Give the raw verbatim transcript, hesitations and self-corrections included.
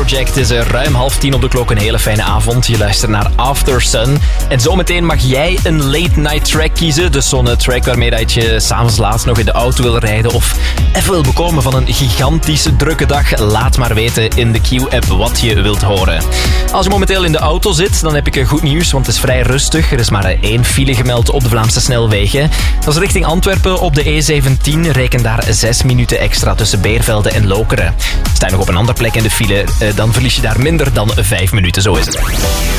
Project. Het is uh, ruim half tien op de klok, een hele fijne avond. Je luistert naar After Sun. En zometeen mag jij een late night track kiezen. Dus zo'n uh, track waarmee dat je s'avonds laat nog in de auto wil rijden of even wil bekomen van een gigantische drukke dag. Laat maar weten in de Q-app wat je wilt horen. Als je momenteel in de auto zit, dan heb ik uh, goed nieuws, want het is vrij rustig. Er is maar uh, één file gemeld op de Vlaamse snelwegen. Dat is richting Antwerpen op de E zeventien. Reken daar zes minuten extra tussen Beervelde en Lokeren. Sta je nog op een andere plek in de file, uh, dan verlies je daar minder dan vijf minuten. Zo is het.